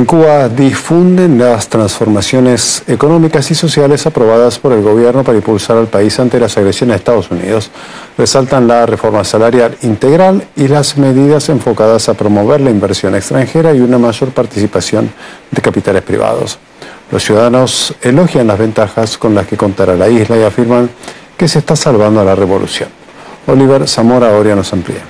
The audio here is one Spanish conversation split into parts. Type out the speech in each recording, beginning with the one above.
Cuba difunden las transformaciones económicas y sociales aprobadas por el gobierno para impulsar al país ante las agresiones de Estados Unidos. Resaltan la reforma salarial integral y las medidas enfocadas a promover la inversión extranjera y una mayor participación de capitales privados. Los ciudadanos elogian las ventajas con las que contará la isla y afirman que se está salvando a la revolución. Oliver Zamora Oria nos amplía.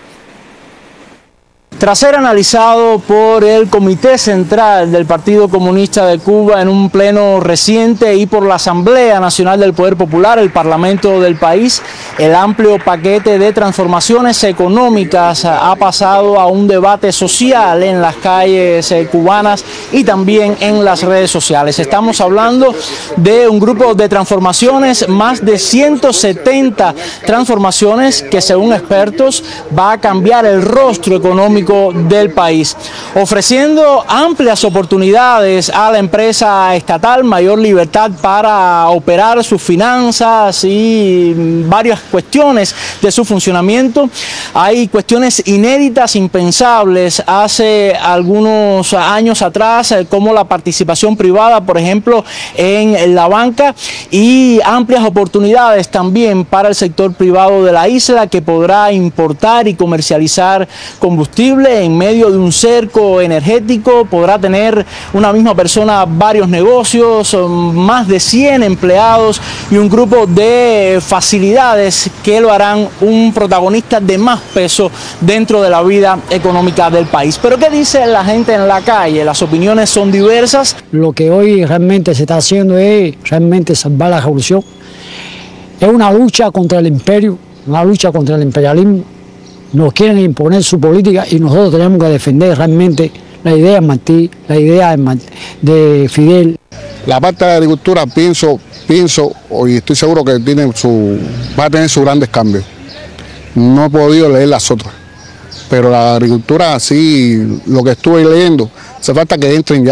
Tras ser analizado por el Comité Central del Partido Comunista de Cuba en un pleno reciente y por la Asamblea Nacional del Poder Popular, el Parlamento del país, el amplio paquete de transformaciones económicas ha pasado a un debate social en las calles cubanas y también en las redes sociales. Estamos hablando de un grupo de transformaciones, más de 170 transformaciones que, según expertos, va a cambiar el rostro económico del país, ofreciendo amplias oportunidades a la empresa estatal, mayor libertad para operar sus finanzas y varias cuestiones de su funcionamiento. Hay cuestiones inéditas, impensables hace algunos años atrás, como la participación privada, por ejemplo, en la banca, y amplias oportunidades también para el sector privado de la isla, que podrá importar y comercializar combustible en medio de un cerco energético. Podrá tener una misma persona varios negocios, más de 100 empleados y un grupo de facilidades que lo harán un protagonista de más peso dentro de la vida económica del país. Pero ¿qué dice la gente en la calle? Las opiniones son diversas. Lo que hoy realmente se está haciendo es realmente salvar la revolución. Es una lucha contra el imperio, una lucha contra el imperialismo. Nos quieren imponer su política y nosotros tenemos que defender realmente la idea de Martí, la idea de Fidel. La parte de la agricultura pienso y estoy seguro que va a tener sus grandes cambios. No he podido leer las otras, pero la agricultura, sí, lo que estuve leyendo, hace falta que entren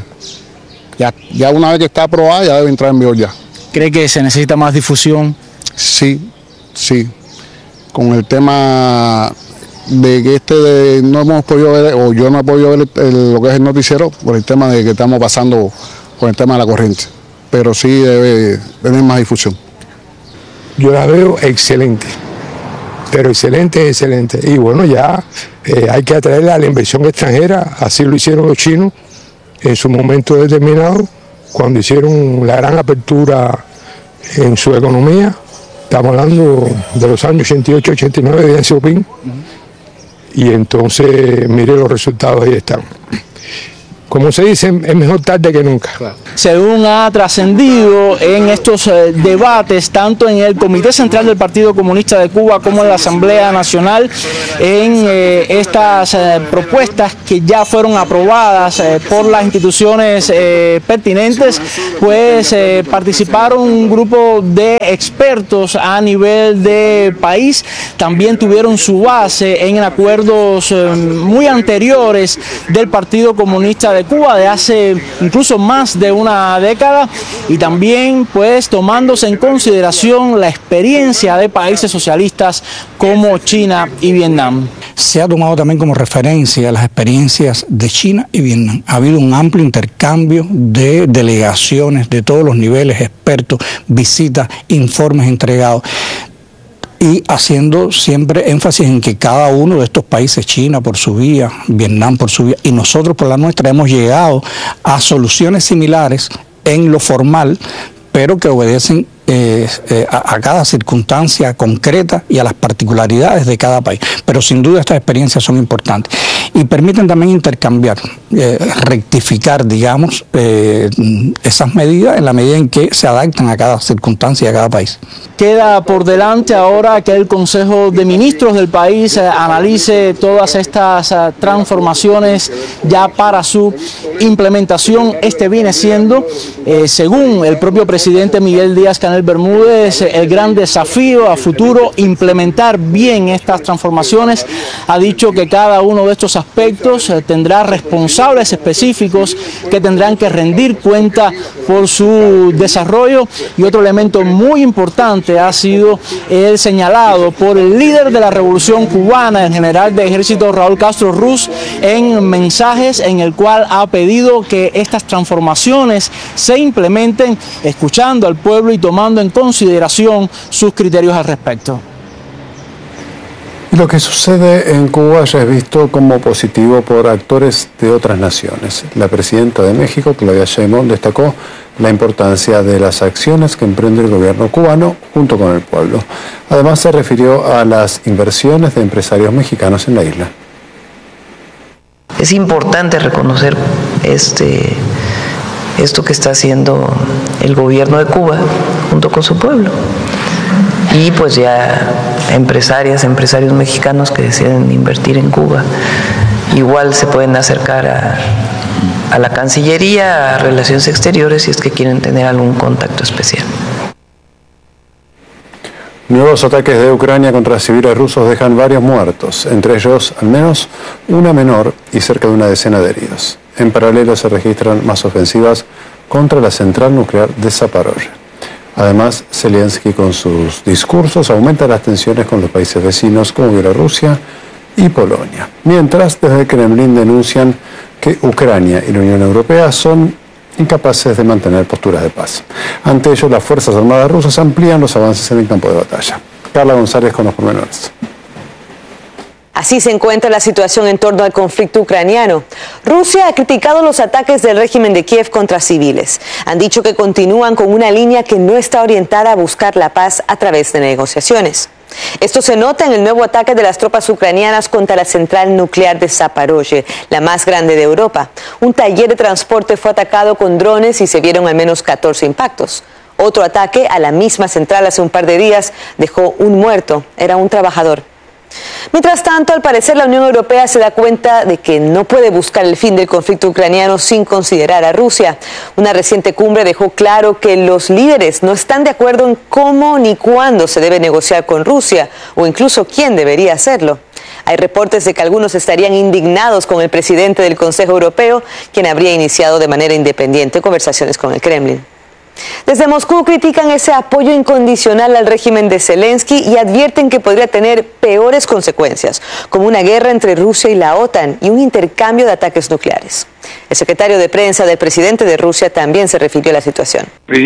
ya una vez que está aprobada, ya debe entrar en vigor ya. ¿Cree que se necesita más difusión? Sí. Con el tema de que no hemos podido ver, o yo no he podido ver lo que es el noticiero, por el tema de que estamos pasando con el tema de la corriente, pero sí debe tener más difusión. Yo la veo excelente, pero excelente. Y bueno, ya hay que atraerla a la inversión extranjera. Así lo hicieron los chinos en su momento determinado, cuando hicieron la gran apertura en su economía. Estamos hablando de los años 88, 89 de Deng Xiaoping, y entonces mire los resultados, ahí están. Como se dice, es mejor tarde que nunca. Según ha trascendido en estos debates, tanto en el Comité Central del Partido Comunista de Cuba como en la Asamblea Nacional, en estas propuestas que ya fueron aprobadas por las instituciones pertinentes, pues participaron un grupo de expertos a nivel de país. También tuvieron su base en acuerdos muy anteriores del Partido Comunista de Cuba, de hace incluso más de una década, y también pues tomándose en consideración la experiencia de países socialistas como China y Vietnam. Se ha tomado también como referencia las experiencias de China y Vietnam. Ha habido un amplio intercambio de delegaciones de todos los niveles, expertos, visitas, informes entregados, y haciendo siempre énfasis en que cada uno de estos países, China por su vía, Vietnam por su vía y nosotros por la nuestra, hemos llegado a soluciones similares en lo formal, pero que obedecen a cada circunstancia concreta y a las particularidades de cada país. Pero sin duda estas experiencias son importantes y permiten también intercambiar, rectificar, digamos, esas medidas en la medida en que se adaptan a cada circunstancia y a cada país. Queda por delante ahora que el Consejo de Ministros del país analice todas estas transformaciones ya para su implementación. Este viene siendo, según el propio presidente Miguel Díaz-Canel Leonel Bermúdez el gran desafío a futuro, implementar bien estas transformaciones. Ha dicho que cada uno de estos aspectos tendrá responsables específicos que tendrán que rendir cuenta por su desarrollo. Y otro elemento muy importante ha sido el señalado por el líder de la Revolución Cubana, el general de ejército Raúl Castro Ruz, en mensajes en el cual ha pedido que estas transformaciones se implementen escuchando al pueblo y tomando en consideración sus criterios al respecto. Lo que sucede en Cuba ya es visto como positivo por actores de otras naciones. La presidenta de México, Claudia Sheinbaum, destacó la importancia de las acciones que emprende el gobierno cubano junto con el pueblo. Además, se refirió a las inversiones de empresarios mexicanos en la isla. Es importante reconocer esto que está haciendo el gobierno de Cuba junto con su pueblo. Y pues ya empresarios mexicanos que deciden invertir en Cuba, igual se pueden acercar a la Cancillería, a Relaciones Exteriores, si es que quieren tener algún contacto especial. Nuevos ataques de Ucrania contra civiles rusos dejan varios muertos, entre ellos al menos una menor y cerca de una decena de heridos. En paralelo se registran más ofensivas contra la central nuclear de Zaporozhye. Además, Zelensky con sus discursos aumenta las tensiones con los países vecinos como Bielorrusia y Polonia. Mientras, desde el Kremlin denuncian que Ucrania y la Unión Europea son incapaces de mantener posturas de paz. Ante ello, las Fuerzas Armadas rusas amplían los avances en el campo de batalla. Carla González con los pormenores. Así se encuentra la situación en torno al conflicto ucraniano. Rusia ha criticado los ataques del régimen de Kiev contra civiles. Han dicho que continúan con una línea que no está orientada a buscar la paz a través de negociaciones. Esto se nota en el nuevo ataque de las tropas ucranianas contra la central nuclear de Zaporozhye, la más grande de Europa. Un taller de transporte fue atacado con drones y se vieron al menos 14 impactos. Otro ataque a la misma central hace un par de días dejó un muerto, era un trabajador. Mientras tanto, al parecer la Unión Europea se da cuenta de que no puede buscar el fin del conflicto ucraniano sin considerar a Rusia. Una reciente cumbre dejó claro que los líderes no están de acuerdo en cómo ni cuándo se debe negociar con Rusia o incluso quién debería hacerlo. Hay reportes de que algunos estarían indignados con el presidente del Consejo Europeo, quien habría iniciado de manera independiente conversaciones con el Kremlin. Desde Moscú critican ese apoyo incondicional al régimen de Zelensky y advierten que podría tener peores consecuencias, como una guerra entre Rusia y la OTAN y un intercambio de ataques nucleares. El secretario de prensa del presidente de Rusia también se refirió a la situación.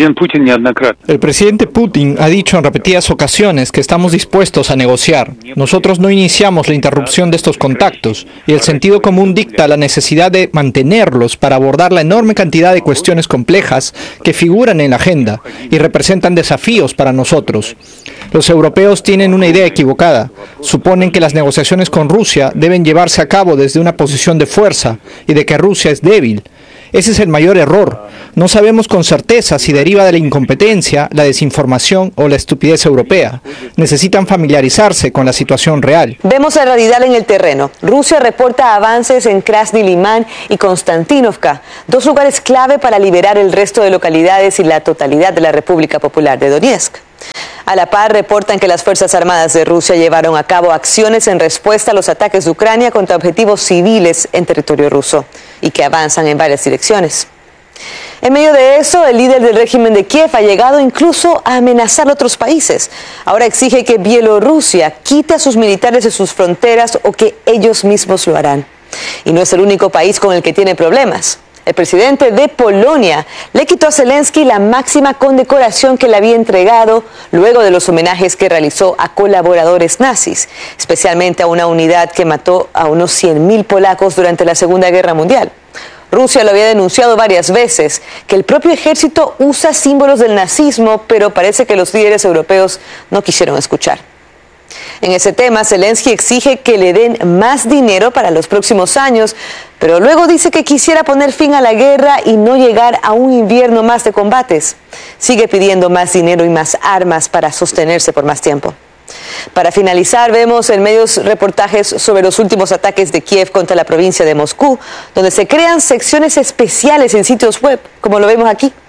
El presidente Putin ha dicho en repetidas ocasiones que estamos dispuestos a negociar. Nosotros no iniciamos la interrupción de estos contactos y el sentido común dicta la necesidad de mantenerlos para abordar la enorme cantidad de cuestiones complejas que figuran en la agenda y representan desafíos para nosotros. Los europeos tienen una idea equivocada. Suponen que las negociaciones con Rusia deben llevarse a cabo desde una posición de fuerza y de que Rusia es débil. Ese es el mayor error. No sabemos con certeza si deriva de la incompetencia, la desinformación o la estupidez europea. Necesitan familiarizarse con la situación real. Vemos la realidad en el terreno. Rusia reporta avances en Krasny Liman y Konstantinovka, dos lugares clave para liberar el resto de localidades y la totalidad de la República Popular de Donetsk. A la par, reportan que las Fuerzas Armadas de Rusia llevaron a cabo acciones en respuesta a los ataques de Ucrania contra objetivos civiles en territorio ruso y que avanzan en varias direcciones. En medio de eso, el líder del régimen de Kiev ha llegado incluso a amenazar a otros países. Ahora exige que Bielorrusia quite a sus militares de sus fronteras o que ellos mismos lo harán. Y no es el único país con el que tiene problemas. El presidente de Polonia le quitó a Zelensky la máxima condecoración que le había entregado luego de los homenajes que realizó a colaboradores nazis, especialmente a una unidad que mató a unos 100.000 polacos durante la Segunda Guerra Mundial. Rusia lo había denunciado varias veces, que el propio ejército usa símbolos del nazismo, pero parece que los líderes europeos no quisieron escuchar. En ese tema, Zelensky exige que le den más dinero para los próximos años, pero luego dice que quisiera poner fin a la guerra y no llegar a un invierno más de combates. Sigue pidiendo más dinero y más armas para sostenerse por más tiempo. Para finalizar, vemos en medios reportajes sobre los últimos ataques de Kiev contra la provincia de Moscú, donde se crean secciones especiales en sitios web, como lo vemos aquí.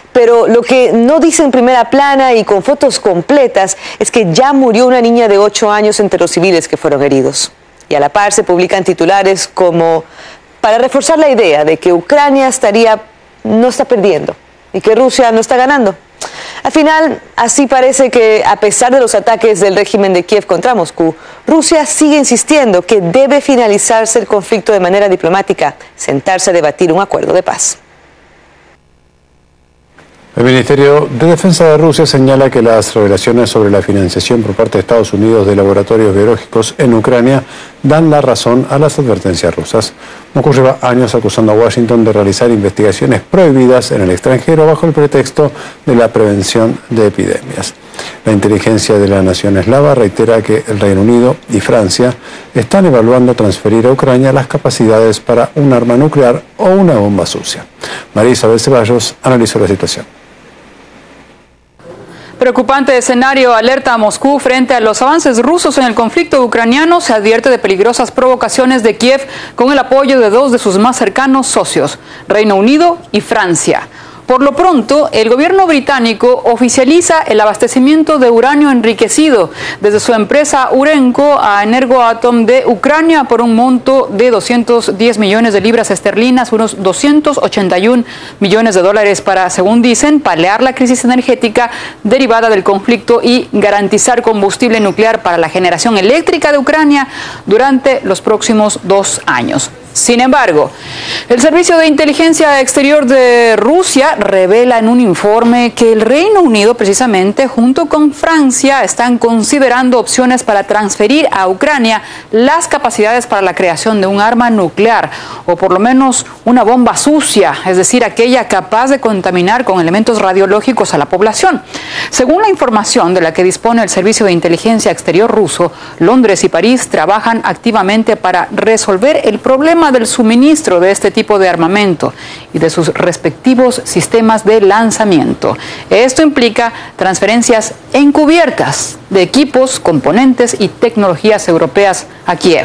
Pero lo que no dice en primera plana y con fotos completas es que ya murió una niña de 8 años entre los civiles que fueron heridos. Y a la par se publican titulares como para reforzar la idea de que Ucrania no está perdiendo y que Rusia no está ganando. Al final, así parece que a pesar de los ataques del régimen de Kiev contra Moscú, Rusia sigue insistiendo que debe finalizarse el conflicto de manera diplomática, sentarse a debatir un acuerdo de paz. El Ministerio de Defensa de Rusia señala que las revelaciones sobre la financiación por parte de Estados Unidos de laboratorios biológicos en Ucrania dan la razón a las advertencias rusas. Moscú lleva años acusando a Washington de realizar investigaciones prohibidas en el extranjero bajo el pretexto de la prevención de epidemias. La inteligencia de la nación eslava reitera que el Reino Unido y Francia están evaluando transferir a Ucrania las capacidades para un arma nuclear o una bomba sucia. María Isabel Ceballos analizó la situación. Preocupante escenario alerta a Moscú frente a los avances rusos en el conflicto ucraniano. Se advierte de peligrosas provocaciones de Kiev con el apoyo de 2 de sus más cercanos socios, Reino Unido y Francia. Por lo pronto, el gobierno británico oficializa el abastecimiento de uranio enriquecido desde su empresa Urenco a Energoatom de Ucrania por un monto de 210 millones de libras esterlinas, unos 281 millones de dólares para, según dicen, paliar la crisis energética derivada del conflicto y garantizar combustible nuclear para la generación eléctrica de Ucrania durante los próximos 2 años. Sin embargo, el Servicio de Inteligencia Exterior de Rusia revela en un informe que el Reino Unido, precisamente, junto con Francia, están considerando opciones para transferir a Ucrania las capacidades para la creación de un arma nuclear, o por lo menos una bomba sucia, es decir, aquella capaz de contaminar con elementos radiológicos a la población. Según la información de la que dispone el Servicio de Inteligencia Exterior ruso, Londres y París trabajan activamente para resolver el problema del suministro de este tipo de armamento y de sus respectivos sistemas de lanzamiento. Esto implica transferencias encubiertas de equipos, componentes y tecnologías europeas a Kiev.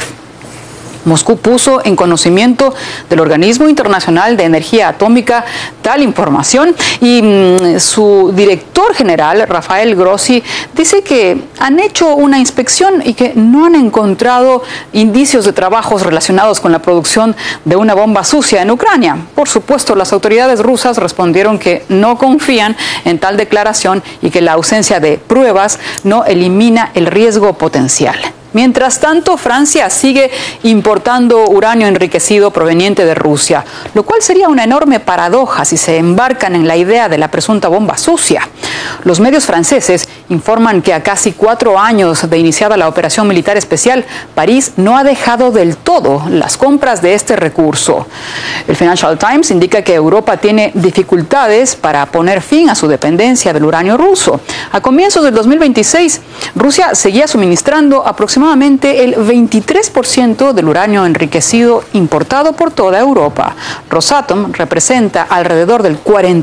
Moscú puso en conocimiento del Organismo Internacional de Energía Atómica tal información y su director general, Rafael Grossi, dice que han hecho una inspección y que no han encontrado indicios de trabajos relacionados con la producción de una bomba sucia en Ucrania. Por supuesto, las autoridades rusas respondieron que no confían en tal declaración y que la ausencia de pruebas no elimina el riesgo potencial. Mientras tanto, Francia sigue importando uranio enriquecido proveniente de Rusia, lo cual sería una enorme paradoja si se embarcan en la idea de la presunta bomba sucia. Los medios franceses informan que a casi 4 años de iniciada la operación militar especial, París no ha dejado del todo las compras de este recurso. El Financial Times indica que Europa tiene dificultades para poner fin a su dependencia del uranio ruso. A comienzos del 2026, Rusia seguía suministrando aproximadamente el 23% del uranio enriquecido importado por toda Europa. Rosatom representa alrededor del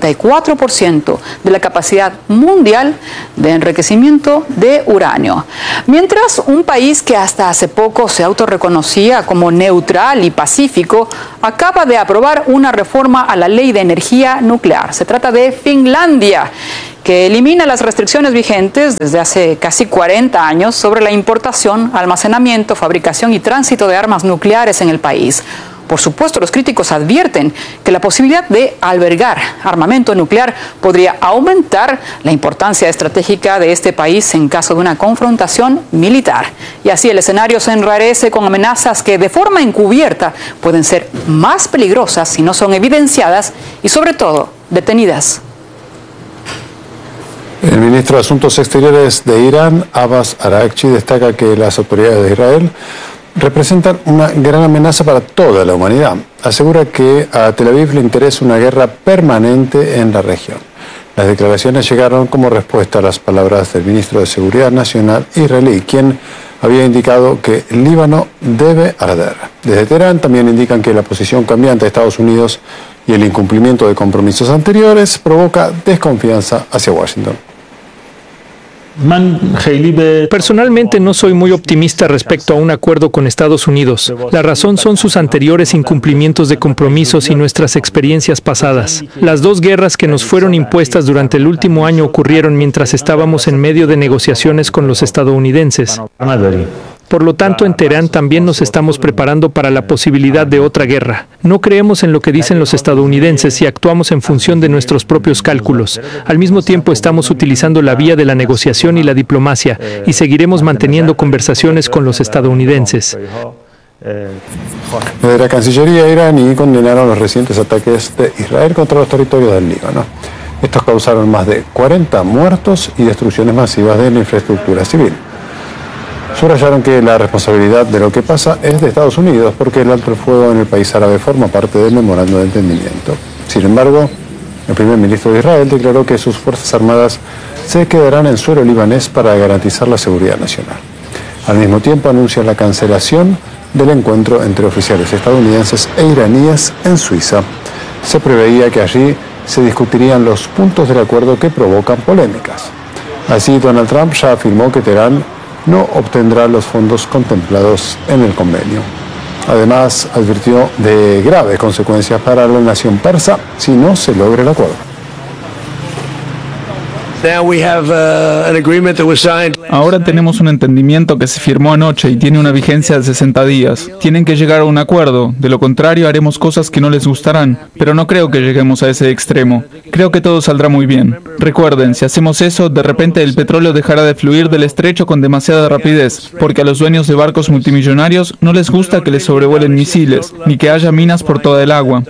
44% de la capacidad mundial de enriquecimiento de uranio. Mientras, un país que hasta hace poco se autorreconocía como neutral y pacífico, acaba de aprobar una reforma a la ley de energía nuclear. Se trata de Finlandia, que elimina las restricciones vigentes desde hace casi 40 años sobre la importación, almacenamiento, fabricación y tránsito de armas nucleares en el país. Por supuesto, los críticos advierten que la posibilidad de albergar armamento nuclear podría aumentar la importancia estratégica de este país en caso de una confrontación militar. Y así el escenario se enrarece con amenazas que de forma encubierta pueden ser más peligrosas si no son evidenciadas y sobre todo detenidas. El ministro de Asuntos Exteriores de Irán, Abbas Araghchi, destaca que las autoridades de Israel representan una gran amenaza para toda la humanidad. Asegura que a Tel Aviv le interesa una guerra permanente en la región. Las declaraciones llegaron como respuesta a las palabras del ministro de Seguridad Nacional israelí, quien había indicado que el Líbano debe arder. Desde Teherán también indican que la posición cambiante de Estados Unidos y el incumplimiento de compromisos anteriores provoca desconfianza hacia Washington. Personalmente no soy muy optimista respecto a un acuerdo con Estados Unidos. La razón son sus anteriores incumplimientos de compromisos y nuestras experiencias pasadas. Las dos guerras que nos fueron impuestas durante el último año ocurrieron mientras estábamos en medio de negociaciones con los estadounidenses. Por lo tanto, en Teherán también nos estamos preparando para la posibilidad de otra guerra. No creemos en lo que dicen los estadounidenses y actuamos en función de nuestros propios cálculos. Al mismo tiempo, estamos utilizando la vía de la negociación y la diplomacia y seguiremos manteniendo conversaciones con los estadounidenses. Desde la Cancillería iraní condenaron los recientes ataques de Israel contra los territorios del Líbano. Estos causaron más de 40 muertos y destrucciones masivas de la infraestructura civil. Subrayaron que la responsabilidad de lo que pasa es de Estados Unidos porque el alto el fuego en el país árabe forma parte del memorando de entendimiento. Sin embargo, el primer ministro de Israel declaró que sus fuerzas armadas se quedarán en suelo libanés para garantizar la seguridad nacional. Al mismo tiempo anuncia la cancelación del encuentro entre oficiales estadounidenses e iraníes en Suiza. Se preveía que allí se discutirían los puntos del acuerdo que provocan polémicas. Así, Donald Trump ya afirmó que Teherán no obtendrá los fondos contemplados en el convenio. Además, advirtió de graves consecuencias para la nación persa si no se logra el acuerdo. Ahora tenemos un entendimiento que se firmó anoche y tiene una vigencia de 60 días. Tienen que llegar a un acuerdo, de lo contrario haremos cosas que no les gustarán, pero no creo que lleguemos a ese extremo. Creo que todo saldrá muy bien. Recuerden, si hacemos eso, de repente el petróleo dejará de fluir del estrecho con demasiada rapidez, porque a los dueños de barcos multimillonarios no les gusta que les sobrevuelen misiles, ni que haya minas por toda el agua.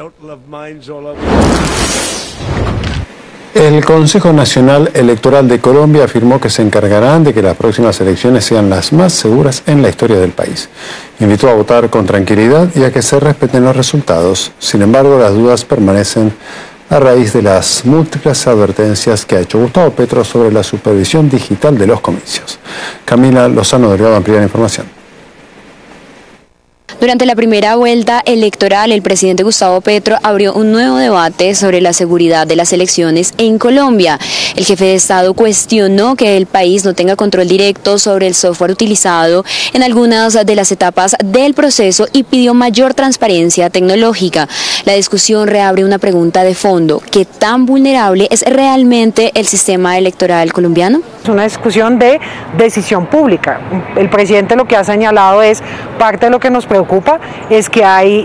El Consejo Nacional Electoral de Colombia afirmó que se encargarán de que las próximas elecciones sean las más seguras en la historia del país. Invitó a votar con tranquilidad y a que se respeten los resultados. Sin embargo, las dudas permanecen a raíz de las múltiples advertencias que ha hecho Gustavo Petro sobre la supervisión digital de los comicios. Camila Lozano Delgado amplía la información. Durante la primera vuelta electoral, el presidente Gustavo Petro abrió un nuevo debate sobre la seguridad de las elecciones en Colombia. El jefe de Estado cuestionó que el país no tenga control directo sobre el software utilizado en algunas de las etapas del proceso y pidió mayor transparencia tecnológica. La discusión reabre una pregunta de fondo: ¿qué tan vulnerable es realmente el sistema electoral colombiano? Es una discusión de decisión pública. El presidente lo que ha señalado es parte de lo que nos preocupa es que hay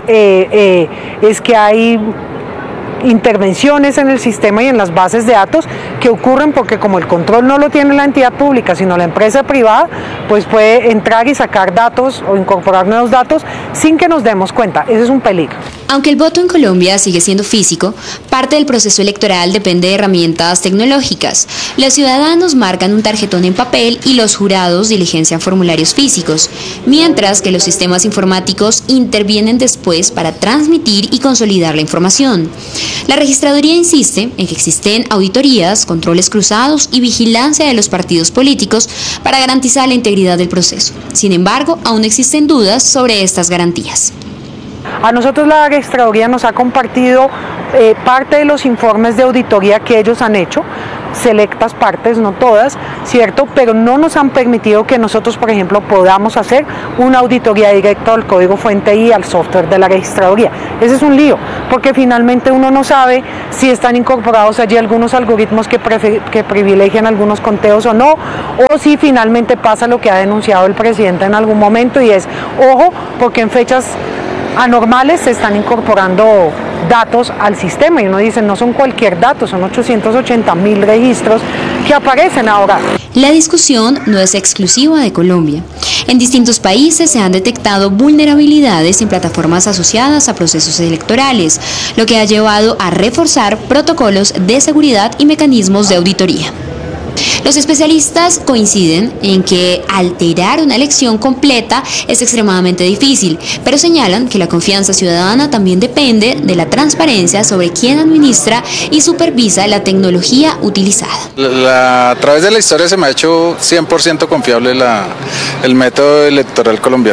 intervenciones en el sistema y en las bases de datos que ocurren porque como el control no lo tiene la entidad pública sino la empresa privada, pues puede entrar y sacar datos o incorporar nuevos datos sin que nos demos cuenta. Ese es un peligro. Aunque el voto en Colombia sigue siendo físico, parte del proceso electoral depende de herramientas tecnológicas. Los ciudadanos marcan un tarjetón en papel y los jurados diligencian formularios físicos, mientras que los sistemas informáticos intervienen después para transmitir y consolidar la información. La registraduría insiste en que existen auditorías, controles cruzados y vigilancia de los partidos políticos para garantizar la integridad del proceso. Sin embargo, aún existen dudas sobre estas garantías. A nosotros la registraduría nos ha compartido parte de los informes de auditoría que ellos han hecho, selectas partes, no todas, ¿cierto? Pero no nos han permitido que nosotros, por ejemplo, podamos hacer una auditoría directa al código fuente y al software de la registraduría. Ese es un lío, porque finalmente uno no sabe si están incorporados allí algunos algoritmos que privilegian algunos conteos o no, o si finalmente pasa lo que ha denunciado el presidente en algún momento y es, ojo, porque en fechas anormales se están incorporando datos al sistema y uno dice no son cualquier dato, son 880.000 registros que aparecen ahora. La discusión no es exclusiva de Colombia. En distintos países se han detectado vulnerabilidades en plataformas asociadas a procesos electorales, lo que ha llevado a reforzar protocolos de seguridad y mecanismos de auditoría. Los especialistas coinciden en que alterar una elección completa es extremadamente difícil, pero señalan que la confianza ciudadana también depende de la transparencia sobre quién administra y supervisa la tecnología utilizada. A través de la historia se me ha hecho 100% confiable el método electoral colombiano.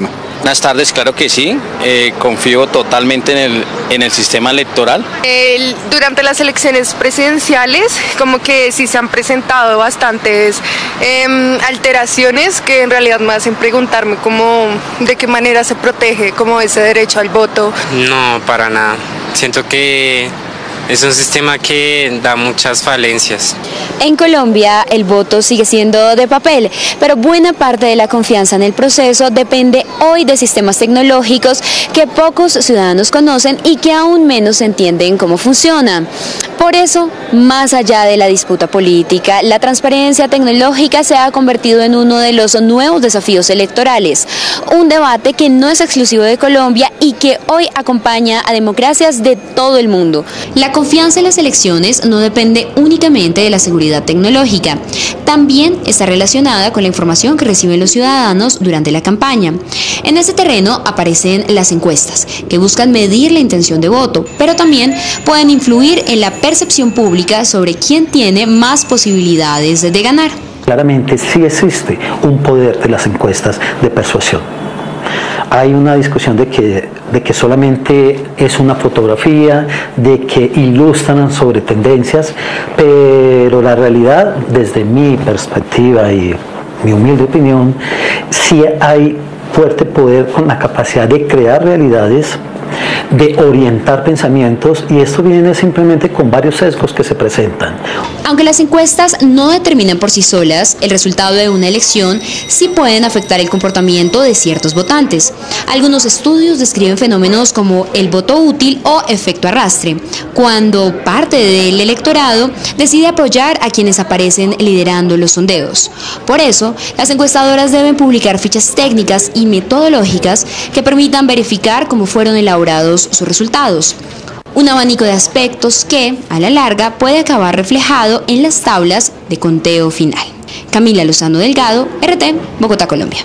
Buenas tardes, claro que sí. Confío totalmente en el sistema electoral. Durante las elecciones presidenciales, como que sí se han presentado bastantes alteraciones que en realidad me hacen preguntarme cómo, de qué manera se protege como ese derecho al voto. No, para nada. Siento que es un sistema que da muchas falencias. En Colombia el voto sigue siendo de papel, pero buena parte de la confianza en el proceso depende hoy de sistemas tecnológicos que pocos ciudadanos conocen y que aún menos entienden cómo funcionan. Por eso, más allá de la disputa política, la transparencia tecnológica se ha convertido en uno de los nuevos desafíos electorales, un debate que no es exclusivo de Colombia y que hoy acompaña a democracias de todo el mundo. La confianza en las elecciones no depende únicamente de la seguridad tecnológica, también está relacionada con la información que reciben los ciudadanos durante la campaña. En este terreno aparecen las encuestas, que buscan medir la intención de voto, pero también pueden influir en la percepción pública sobre quién tiene más posibilidades de ganar. Claramente sí existe un poder de las encuestas de persuasión. Hay una discusión de que solamente es una fotografía, de que ilustran sobre tendencias, pero la realidad, desde mi perspectiva y mi humilde opinión, sí hay fuerte poder con la capacidad de crear realidades, de orientar pensamientos, y esto viene simplemente con varios sesgos que se presentan. Aunque las encuestas no determinan por sí solas el resultado de una elección, sí pueden afectar el comportamiento de ciertos votantes. Algunos estudios describen fenómenos como el voto útil o efecto arrastre, cuando parte del electorado decide apoyar a quienes aparecen liderando los sondeos. Por eso, las encuestadoras deben publicar fichas técnicas y metodológicas que permitan verificar cómo fueron elaborados sus resultados. Un abanico de aspectos que, a la larga, puede acabar reflejado en las tablas de conteo final. Camila Lozano Delgado, RT, Bogotá, Colombia.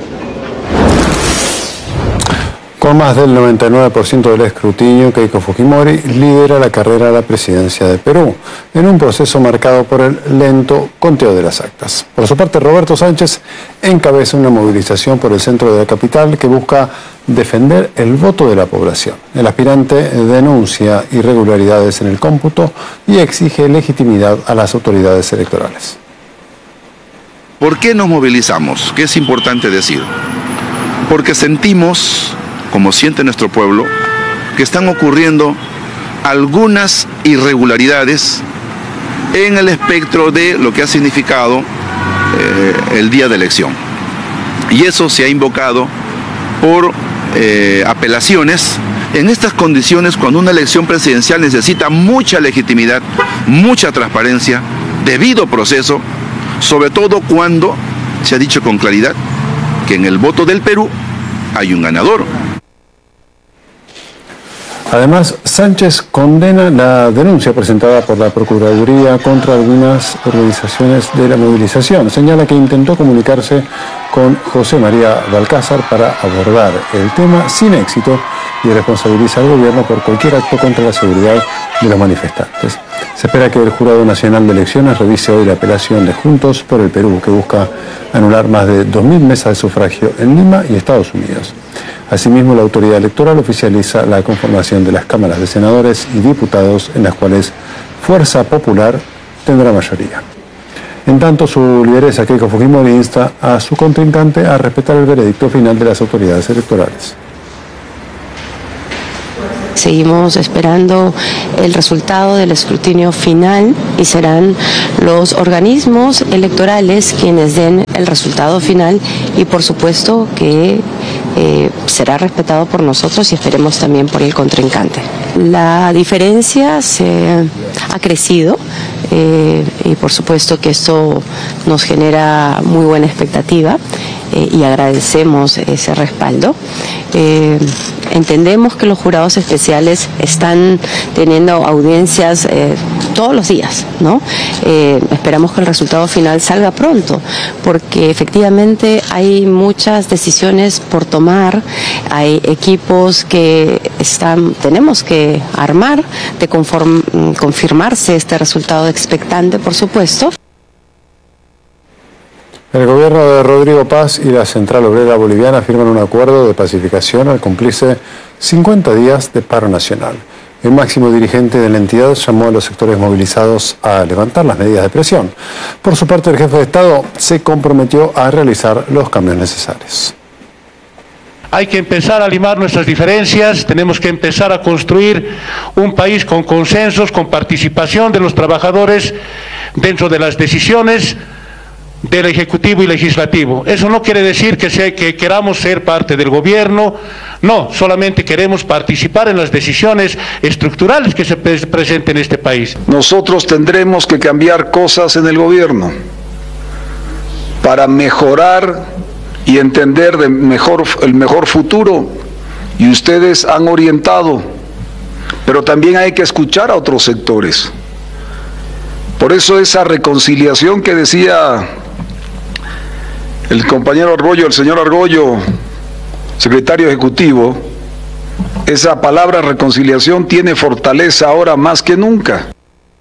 Con más del 99% del escrutinio, Keiko Fujimori lidera la carrera a la presidencia de Perú, en un proceso marcado por el lento conteo de las actas. Por su parte, Roberto Sánchez encabeza una movilización por el centro de la capital que busca defender el voto de la población. El aspirante denuncia irregularidades en el cómputo y exige legitimidad a las autoridades electorales. ¿Por qué nos movilizamos? ¿Qué es importante decir? Porque sentimos, como siente nuestro pueblo, que están ocurriendo algunas irregularidades en el espectro de lo que ha significado el día de elección. Y eso se ha invocado por apelaciones. En estas condiciones, cuando una elección presidencial necesita mucha legitimidad, mucha transparencia, debido proceso, sobre todo cuando se ha dicho con claridad que en el voto del Perú hay un ganador. Además, Sánchez condena la denuncia presentada por la Procuraduría contra algunas organizaciones de la movilización. Señala que intentó comunicarse con José María Balcázar para abordar el tema sin éxito y responsabiliza al gobierno por cualquier acto contra la seguridad de los manifestantes. Se espera que el Jurado Nacional de Elecciones revise hoy la apelación de Juntos por el Perú, que busca anular más de 2.000 mesas de sufragio en Lima y Estados Unidos. Asimismo, la autoridad electoral oficializa la conformación de las cámaras de senadores y diputados, en las cuales Fuerza Popular tendrá mayoría. En tanto, su lideresa Keiko Fujimori insta a su contrincante a respetar el veredicto final de las autoridades electorales. Seguimos esperando el resultado del escrutinio final y serán los organismos electorales quienes den el resultado final, y por supuesto que será respetado por nosotros y esperemos también por el contrincante. La diferencia ha crecido y por supuesto que esto nos genera muy buena expectativa y agradecemos ese respaldo. Entendemos que los jurados especiales están teniendo audiencias todos los días, ¿no? Esperamos que el resultado final salga pronto, porque efectivamente hay muchas decisiones por tomar, hay equipos que tenemos que armar, de confirmarse este resultado expectante, por supuesto. El gobierno de Rodrigo Paz y la Central Obrera Boliviana firman un acuerdo de pacificación al cumplirse 50 días de paro nacional. El máximo dirigente de la entidad llamó a los sectores movilizados a levantar las medidas de presión. Por su parte, el jefe de Estado se comprometió a realizar los cambios necesarios. Hay que empezar a limar nuestras diferencias, tenemos que empezar a construir un país con consensos, con participación de los trabajadores dentro de las decisiones del Ejecutivo y Legislativo. Eso no quiere decir que queramos ser parte del gobierno, no, solamente queremos participar en las decisiones estructurales que se presenten en este país. Nosotros tendremos que cambiar cosas en el gobierno para mejorar y entender el mejor futuro, y ustedes han orientado, pero también hay que escuchar a otros sectores. Por eso esa reconciliación que decía el compañero Argollo, el señor Argollo, secretario ejecutivo, esa palabra reconciliación tiene fortaleza ahora más que nunca.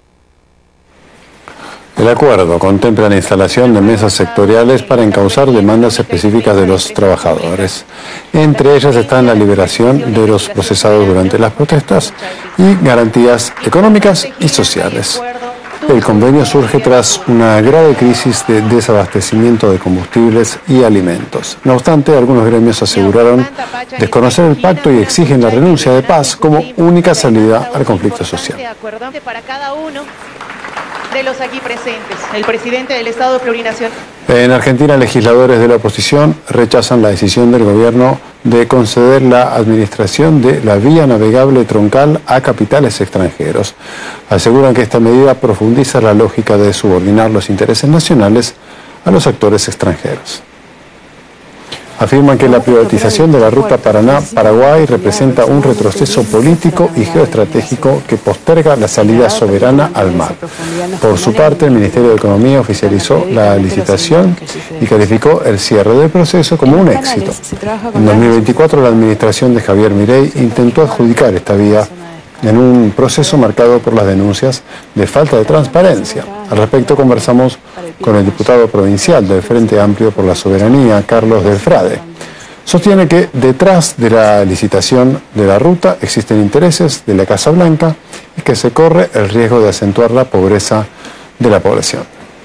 El acuerdo contempla la instalación de mesas sectoriales para encauzar demandas específicas de los trabajadores. Entre ellas están la liberación de los procesados durante las protestas y garantías económicas y sociales. El convenio surge tras una grave crisis de desabastecimiento de combustibles y alimentos. No obstante, algunos gremios aseguraron desconocer el pacto y exigen la renuncia de Paz como única salida al conflicto social. Para cada uno de los aquí presentes, el presidente del Estado Plurinacional. En Argentina, legisladores de la oposición rechazan la decisión del gobierno de conceder la administración de la vía navegable troncal a capitales extranjeros. Aseguran que esta medida profundiza la lógica de subordinar los intereses nacionales a los actores extranjeros. Afirman que la privatización de la ruta Paraná-Paraguay representa un retroceso político y geoestratégico que posterga la salida soberana al mar. Por su parte, el Ministerio de Economía oficializó la licitación y calificó el cierre del proceso como un éxito. En 2024, la administración de Javier Milei intentó adjudicar esta vía en un proceso marcado por las denuncias de falta de transparencia. Al respecto, conversamos con el diputado provincial del Frente Amplio por la Soberanía, Carlos Del Frade. Sostiene que detrás de la licitación de la ruta existen intereses de la Casa Blanca y que se corre el riesgo de acentuar la pobreza de la población.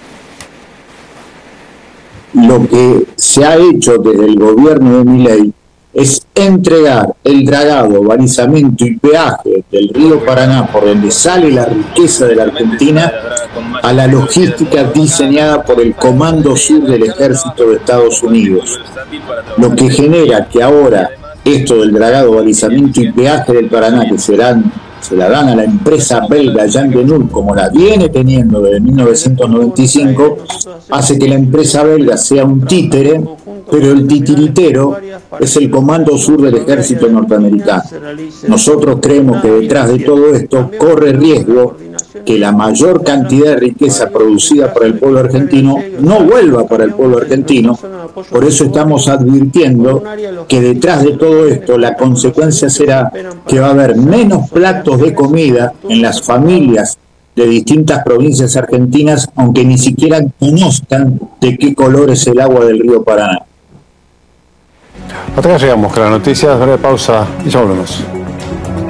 Lo que se ha hecho desde el gobierno de Milei es entregar el dragado, balizamiento y peaje del río Paraná, por donde sale la riqueza de la Argentina, a la logística diseñada por el Comando Sur del Ejército de Estados Unidos. Lo que genera que ahora esto del dragado, balizamiento y peaje del Paraná, que se la dan a la empresa belga Jan de Null, como la viene teniendo desde 1995, hace que la empresa belga sea un títere, pero el titiritero es el Comando Sur del Ejército norteamericano. Nosotros creemos que detrás de todo esto corre riesgo que la mayor cantidad de riqueza producida por el pueblo argentino no vuelva para el pueblo argentino. Por eso estamos advirtiendo que detrás de todo esto la consecuencia será que va a haber menos platos de comida en las familias de distintas provincias argentinas, aunque ni siquiera conozcan de qué color es el agua del río Paraná. Hasta acá llegamos con las noticias, breve pausa y ya volvemos.